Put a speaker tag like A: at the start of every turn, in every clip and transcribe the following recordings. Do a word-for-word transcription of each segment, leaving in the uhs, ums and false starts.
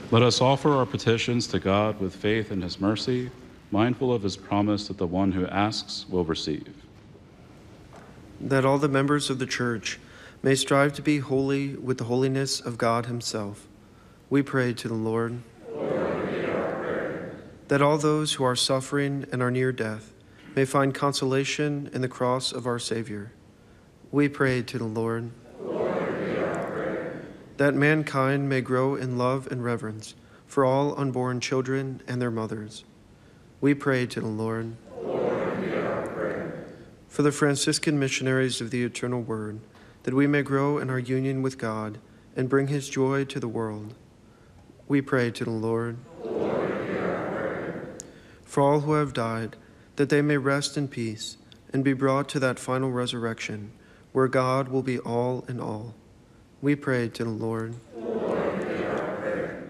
A: Let us offer our petitions to God with faith in his mercy, mindful of his promise that the one who asks will receive.
B: That all the members of the Church may strive to be holy with the holiness of God himself. We pray to the Lord.
C: Lord, hear our prayer.
B: That all those who are suffering and are near death may find consolation in the cross of our Savior. We pray to the Lord.
C: Lord, hear our prayer.
B: That mankind may grow in love and reverence for all unborn children and their mothers. We pray to the Lord.
C: Lord, hear our prayer.
B: For the Franciscan missionaries of the Eternal Word, that we may grow in our union with God and bring his joy to the world. We pray to the Lord.
C: Lord, hear our prayer.
B: For all who have died, that they may rest in peace and be brought to that final resurrection, where God will be all in all. We pray to the Lord.
C: Lord, hear our prayer.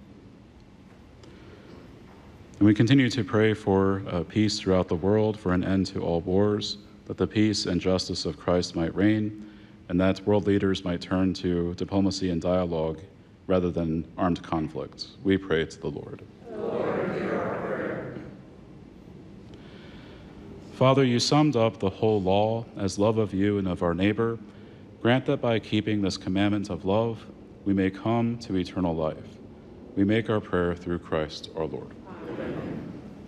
A: And we continue to pray for uh, peace throughout the world, for an end to all wars, that the peace and justice of Christ might reign, and that world leaders might turn to diplomacy and dialogue rather than armed conflict. We pray to the Lord.
C: Lord, hear our prayer.
A: Father, you summed up the whole law as love of you and of our neighbor. Grant that by keeping this commandment of love, we may come to eternal life. We make our prayer through Christ our Lord.